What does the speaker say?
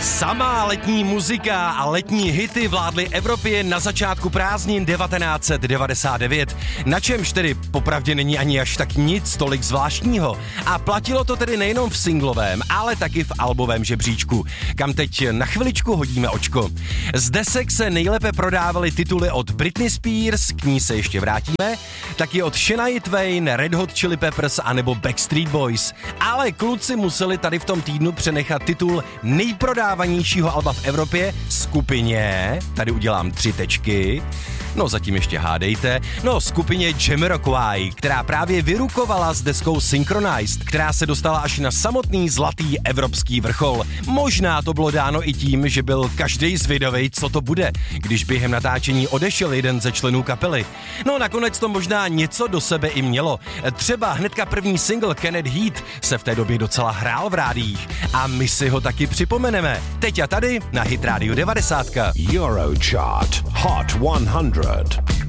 Samá letní muzika a letní hity vládly Evropě na začátku prázdnin 1999, na čemž tedy popravdě není ani až tak nic tolik zvláštního. A platilo to tedy nejenom v singlovém, ale taky v albovém žebříčku, kam teď na chviličku hodíme očko. Z desek se nejlépe prodávaly tituly od Britney Spears, k ní se ještě vrátíme, taky od Shania Twain, Red Hot Chili Peppers anebo Backstreet Boys. Ale kluci museli tady v tom týdnu přenechat titul nejprodávanějšího alba v Evropě skupině, tady udělám 3 tečky, no zatím ještě hádejte, skupině Jamiroquai, která právě vyrukovala s deskou Synchronized, která se dostala až na samotný zlatý evropský vrchol. Možná to bylo dáno i tím, že byl každej zvědavej, co to bude, když během natáčení odešel jeden ze členů kapely. No nakonec to možná něco do sebe i mělo. Třeba hnedka první single Kenneth Heat se v té době docela hrál v rádiích a my si ho taky připomeneme. Teď a tady na Hit Radio 90. Eurochart Hot 100.